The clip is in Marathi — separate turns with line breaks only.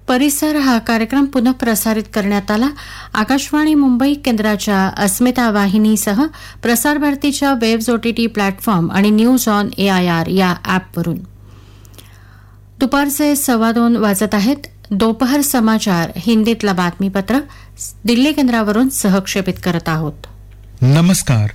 परिसर हा कार्यक्रम पुनः प्रसारित करण्यात आला. आकाशवाणी मुंबई केंद्राच्या अस्मिता वाहिनीसह प्रसार भारतीच्या वेव्ज OTT प्लॅटफॉर्म आणि न्यूज ऑन AIR या ॲपवरून. दुपारचे 2:15 वाजत आहेत. दोपहर समाचार हिंदीतला बातमीपत्र दिल्ली केंद्रावरून सहक्षेपित करत आहोत.
नमस्कार.